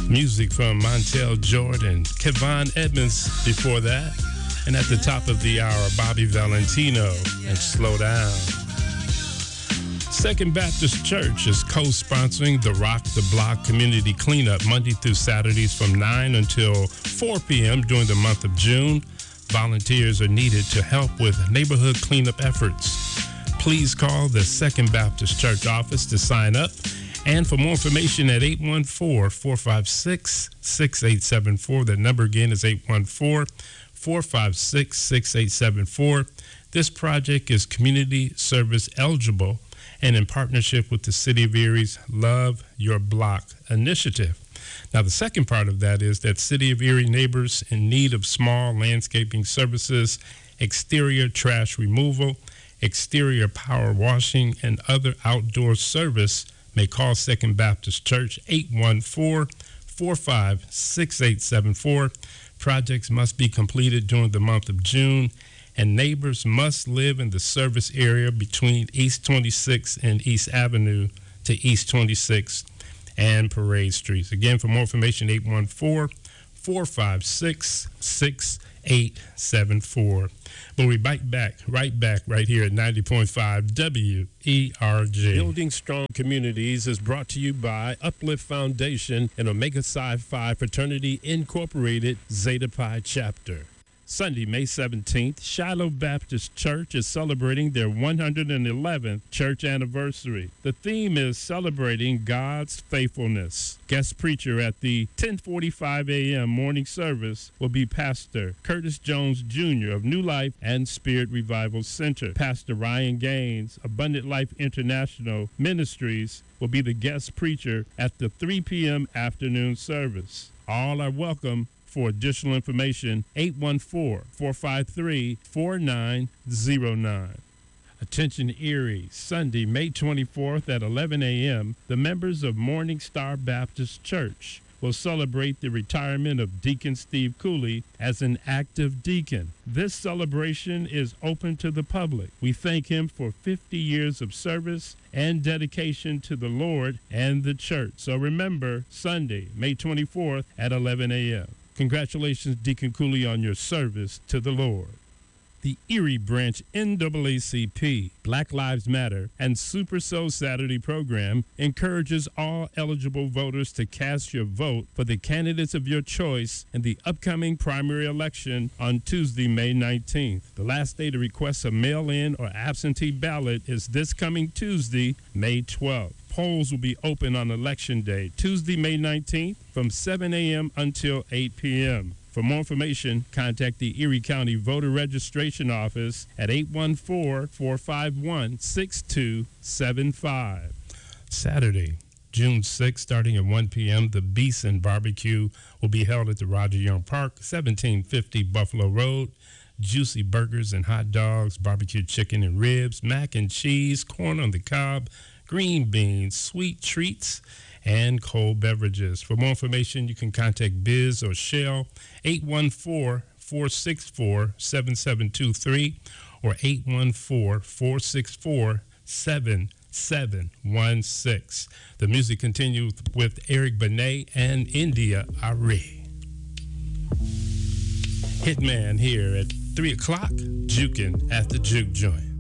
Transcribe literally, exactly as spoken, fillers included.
Music from Montel Jordan, Kevon Edmonds before that. And at the top of the hour, Bobby Valentino and Slow Down. Second Baptist Church is co-sponsoring the Rock the Block Community Cleanup Monday through Saturdays from nine until four p.m. during the month of June. Volunteers are needed to help with neighborhood cleanup efforts. Please call the Second Baptist Church office to sign up. And for more information at eight one four, four five six, six eight seven four. The number again is eight one four, four five six, six eight seven four. This project is community service eligible and in partnership with the City of Erie's Love Your Block initiative. Now, the second part of that is that City of Erie neighbors in need of small landscaping services, exterior trash removal, exterior power washing, and other outdoor service may call Second Baptist Church eight one four, four five six, eight seven four. Projects must be completed during the month of June, and neighbors must live in the service area between East twenty-sixth and East Avenue to East twenty-sixth and Parade Streets. Again, for more information, eight one four, four five six, six eight seven four. But we bite back, right back, right here at ninety point five W E R G. Building Strong Communities is brought to you by Uplift Foundation and Omega Psi Phi Fraternity Incorporated Zeta Pi Chapter. Sunday, May seventeenth, Shiloh Baptist Church is celebrating their one hundred eleventh church anniversary. The theme is celebrating God's faithfulness. Guest preacher at the ten forty-five a.m. morning service will be Pastor Curtis Jones Junior of New Life and Spirit Revival Center. Pastor Ryan Gaines, Abundant Life International Ministries, will be the guest preacher at the three p.m. afternoon service. All are welcome. For additional information, eight one four, four five three, four nine zero nine. Attention Erie, Sunday, May twenty-fourth at eleven a.m., the members of Morning Star Baptist Church will celebrate the retirement of Deacon Steve Cooley as an active deacon. This celebration is open to the public. We thank him for fifty years of service and dedication to the Lord and the church. So remember, Sunday, May twenty-fourth at eleven a.m. Congratulations, Deacon Cooley, on your service to the Lord. The Erie Branch N double A C P, Black Lives Matter, and Super Soul Saturday program encourages all eligible voters to cast your vote for the candidates of your choice in the upcoming primary election on Tuesday, May nineteenth. The last day to request a mail-in or absentee ballot is this coming Tuesday, May twelfth. Polls will be open on Election Day, Tuesday, May nineteenth, from seven a.m. until eight p.m. For more information, contact the Erie County Voter Registration Office at eight one four, four five one, six two seven five. Saturday, June sixth, starting at one p.m., the Beeson Barbecue will be held at the Roger Young Park, seventeen fifty Buffalo Road. Juicy burgers and hot dogs, barbecue chicken and ribs, mac and cheese, corn on the cob, green beans, sweet treats, and cold beverages. For more information, you can contact Biz or Shell, eight one four, four six four, seven seven two three or eight one four, four six four, seven seven one six. The music continues with Eric Benet and India Ari. Hitman here at three o'clock, juking at the Juke Joint.